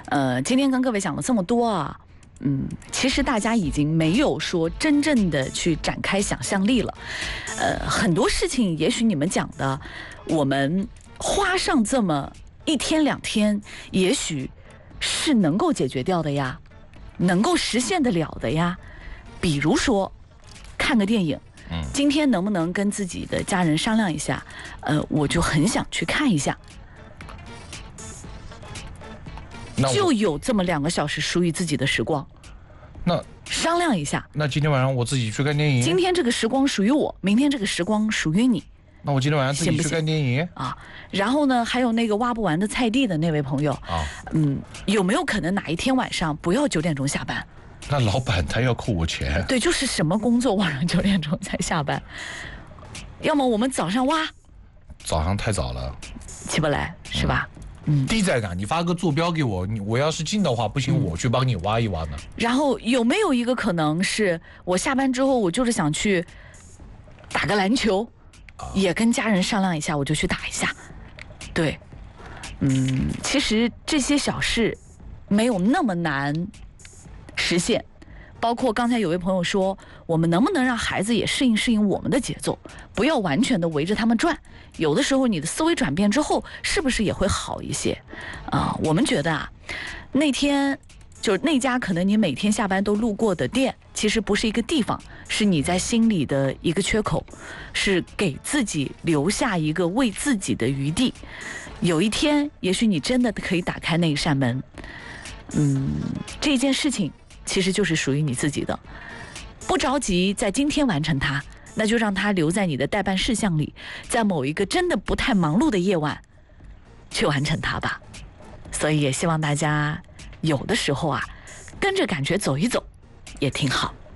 今天跟各位讲了这么多啊，其实大家已经没有说真正的去展开想象力了。很多事情也许你们讲的，我们花上这么1天2天，也许是能够解决掉的呀，能够实现得了的呀。比如说看个电影，今天能不能跟自己的家人商量一下？我就很想去看一下。就有这么2个小时属于自己的时光， 那商量一下。 那今天晚上我自己去看电影。 今天这个时光属于我，明天这个时光属于你。 那我今天晚上自己去看电影啊。然后呢，还有那个挖不完的菜地的那位朋友啊，有没有可能哪一天晚上不要9点钟下班？ 那老板他要扣我钱。 对，就是什么工作晚上9点钟才下班？要么我们早上挖， 早上太早了， 起不来，是吧？ 地在哪？你发个坐标给我，我要是近的话不行，我去帮你挖一挖呢。 然后有没有一个可能是我下班之后，我就是想去打个篮球，也跟家人商量一下，我就去打一下。对，其实这些小事没有那么难实现。包括刚才有位朋友说，我们能不能让孩子也适应我们的节奏，不要完全的围着他们转？有的时候你的思维转变之后，是不是也会好一些？我们觉得啊，那天就是那家可能你每天下班都路过的店，其实不是一个地方，是你在心里的一个缺口，是给自己留下一个为自己的余地。有一天，也许你真的可以打开那一扇门。这件事情其实就是属于你自己的，不着急在今天完成它，那就让它留在你的待办事项里，在某一个真的不太忙碌的夜晚去完成它吧。所以也希望大家有的时候啊，跟着感觉走一走也挺好。